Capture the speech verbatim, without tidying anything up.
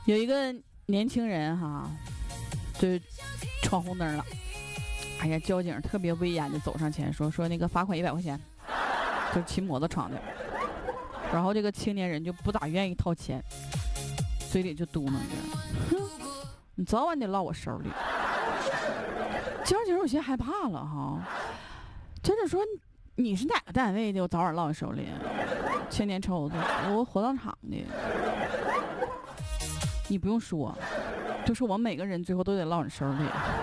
有一个年轻人哈，就闯红灯了。哎呀，交警特别威严的走上前说说那个罚款一百块钱，就骑摩托闯的。然后这个青年人就不咋愿意掏钱，嘴里就嘟囔着：“哼，你早晚得落我手里。”交警有些害怕了哈，交警说：“你是哪个单位的？我早晚落我手里。”青年抽子：“我火葬场的。”你不用说，就是我们每个人最后都得落你手里。